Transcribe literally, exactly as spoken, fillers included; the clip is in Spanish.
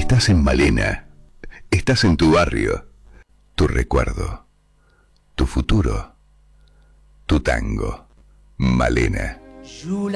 Estás en Malena. Estás en tu barrio. Tu recuerdo. Tu futuro. Tu tango. Malena.